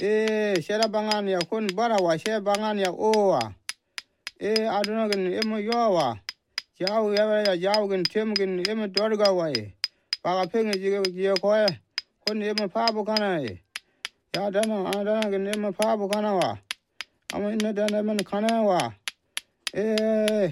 shera bangan ya kun bara wa she bangan ya owa. Aduna gin emo yowa. Jau ya jau gin tem gin emo dorga wa Paga pengi jiga koe. Kun emo pabu kana Ya adana gin emo pabu kana wa. Ama ina dana men kana wa.